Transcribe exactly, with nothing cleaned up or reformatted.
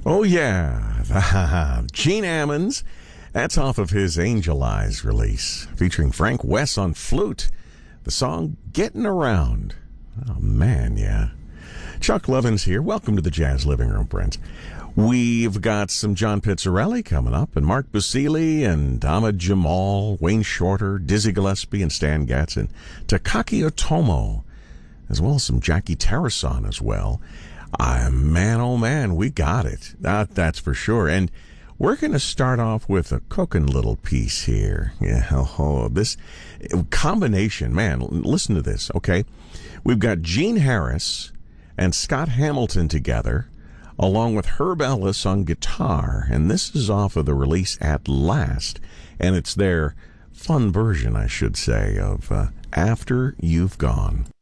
Oh, yeah. Gene Ammons. That's off of his Angel Eyes release, featuring Frank West on flute. The song Getting Around. Oh, man, yeah. Chuck Lovins here. Welcome to the Jazz Living Room, friends. We've got some John Pizzarelli coming up, and Mark Basile, and Ahmad Jamal, Wayne Shorter, Dizzy Gillespie, and Stan Getz, and Takaki Otomo, as well as some Jackie Terrason as well. Uh, man, oh man, we got it. That, that's for sure. And we're going to start off with a cooking little piece here. Yeah, oh, this combination, man, listen to this, okay? We've got Gene Harris and Scott Hamilton together, along with Herb Ellis on guitar. And this is off of the release At Last. And it's their fun version, I should say, of uh, After You've Gone.